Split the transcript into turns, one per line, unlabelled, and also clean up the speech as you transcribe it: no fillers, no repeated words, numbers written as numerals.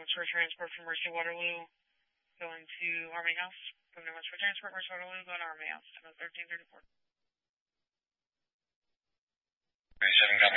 notes for transport from Mercy Waterloo going to Army House. From notes for transport, Mercy Waterloo going to Army House. 1334.
37,